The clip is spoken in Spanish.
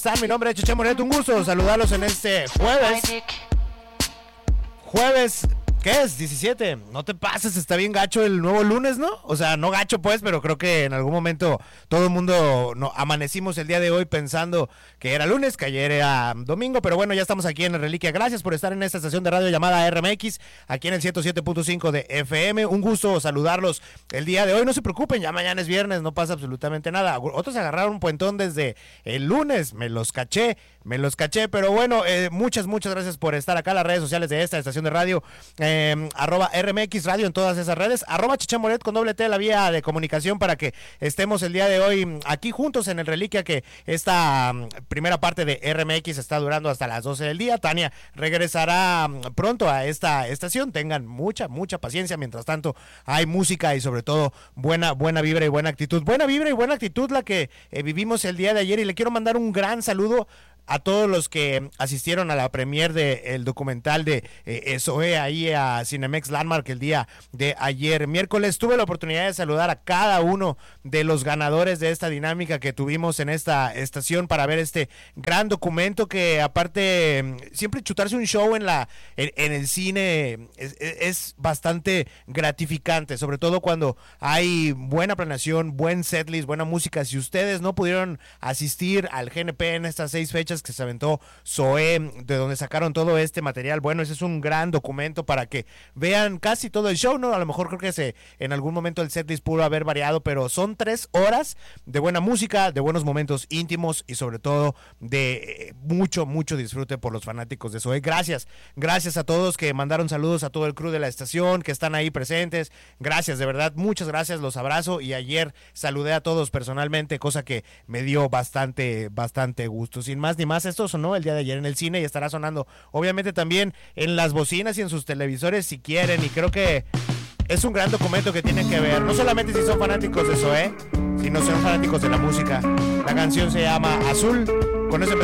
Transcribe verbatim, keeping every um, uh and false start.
Mi nombre es Cheche Moret, un gusto saludarlos en este jueves. Jueves, ¿qué es? diecisiete. No te pases, está bien gacho el nuevo lunes, ¿no? O sea, no gacho pues, pero creo que en algún momento todo el mundo no, amanecimos el día de hoy pensando que era lunes, que ayer era domingo, pero bueno, ya estamos aquí en la Reliquia. Gracias por estar en esta estación de radio llamada R M X, aquí en el ciento siete punto cinco de F M. Un gusto saludarlos el día de hoy. No se preocupen, ya mañana es viernes, no pasa absolutamente nada. Otros agarraron un puentón desde el lunes, me los caché, me los caché, pero bueno, eh, muchas, muchas gracias por estar acá. Las redes sociales de esta estación de radio, eh, arroba R M X Radio en todas esas redes, arroba Cheche Moret con doble T, la vía de comunicación para que estemos el día de hoy aquí juntos en el Reliquia, que esta um, primera parte de R M X está durando hasta las doce del día. Tania regresará um, pronto a esta estación, tengan mucha, mucha paciencia. Mientras tanto, hay música y sobre todo buena, buena vibra y buena actitud. Buena vibra y buena actitud la que eh, vivimos el día de ayer, y le quiero mandar un gran saludo a todos los que asistieron a la premier del documental de eh, Zoé ahí a Cinemex Landmark el día de ayer miércoles. Tuve la oportunidad de saludar a cada uno de los ganadores de esta dinámica que tuvimos en esta estación para ver este gran documento, que aparte siempre chutarse un show en la en, en el cine es, es bastante gratificante, sobre todo cuando hay buena planeación, buen setlist, buena música. Si ustedes no pudieron asistir al G N P en estas seis fechas que se aventó Zoé, de donde sacaron todo este material, bueno, ese es un gran documento para que vean casi todo el show, ¿no? A lo mejor creo que se, en algún momento el setlist pudo haber variado, pero son tres horas de buena música, de buenos momentos íntimos y sobre todo de mucho, mucho disfrute por los fanáticos de Zoé. Gracias, gracias a todos que mandaron saludos, a todo el crew de la estación que están ahí presentes. Gracias, de verdad, muchas gracias, los abrazo, y ayer saludé a todos personalmente, cosa que me dio bastante, bastante gusto. Sin más ni más, esto sonó el día de ayer en el cine y estará sonando obviamente también en las bocinas y en sus televisores si quieren, y creo que es un gran documento que tienen que ver, no solamente si son fanáticos de Zoé, sino si son fanáticos de la música. La canción se llama Azul, con eso